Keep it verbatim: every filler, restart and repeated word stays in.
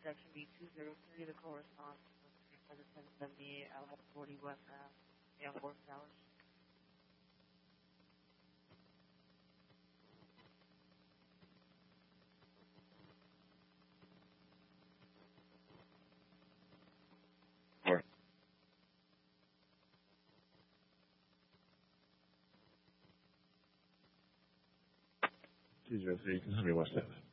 section B two zero three, the corresponds to the seven seventy-eight Alhambra forty West Ave, Young Work Towers. two zero three, you can have me West Ave.